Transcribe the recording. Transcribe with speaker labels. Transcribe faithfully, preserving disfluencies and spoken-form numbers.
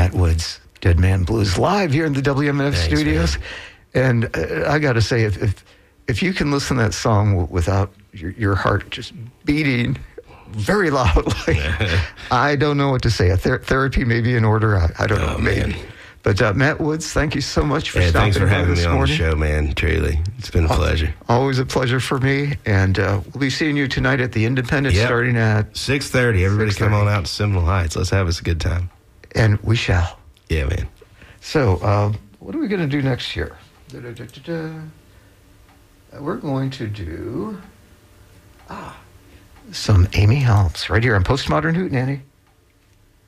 Speaker 1: Matt Woods, Dead Man Blues, live here in the W M N F
Speaker 2: Thanks,
Speaker 1: studios.
Speaker 2: Man.
Speaker 1: And uh, I got to say, if, if if you can listen to that song w- without your, your heart just beating very loudly, I don't know what to say. A ther- therapy may be in order. I, I don't
Speaker 2: Oh,
Speaker 1: know, maybe.
Speaker 2: man.
Speaker 1: But uh, Matt Woods, thank you so much for
Speaker 2: Yeah,
Speaker 1: stopping
Speaker 2: thanks for
Speaker 1: by
Speaker 2: having
Speaker 1: this
Speaker 2: me on
Speaker 1: morning.
Speaker 2: the show, man. Truly, it's been a pleasure.
Speaker 1: Always a pleasure for me. And uh, we'll be seeing you tonight at the Independent
Speaker 2: Yep.
Speaker 1: starting at,
Speaker 2: six thirty. Everybody come
Speaker 1: six thirty.
Speaker 2: on out to Seminole Heights. Let's have us a good time.
Speaker 1: and we shall.
Speaker 2: Yeah, man.
Speaker 1: So, um, what are we going to do next year? Da-da-da-da-da. Uh, We're going to do ah, some Amy Helms right here on Postmodern Hootenanny.